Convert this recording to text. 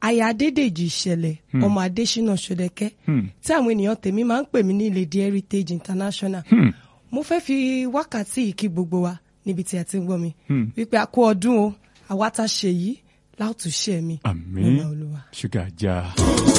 aya Adédèjì Ìṣẹ̀lẹ̀ ọmọ Adésínà Ṣódẹkẹ́ tí àwọn ènìyàn tèmi máa ń pè mí ní Lady Heritage International. Mo fẹ́ fi wákàtí yìí kí gbogbo wa níbi tí a ti ń gbọ́ mi wípé a kú ọdún o, àwa tá ṣe yìí láòtú ṣe mi. Àmín. Ṣúgà já.